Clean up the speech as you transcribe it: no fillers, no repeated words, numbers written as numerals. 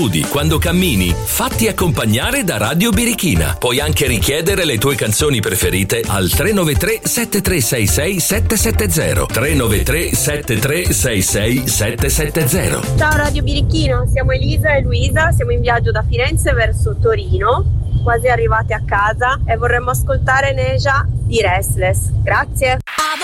Quando cammini, fatti accompagnare da Radio Birichina. Puoi anche richiedere le tue canzoni preferite al 393 7366 770. 393 7366 770. Ciao Radio Birichino, siamo Elisa e Luisa, siamo in viaggio da Firenze verso Torino, quasi arrivati a casa e vorremmo ascoltare Neja di Restless. Grazie.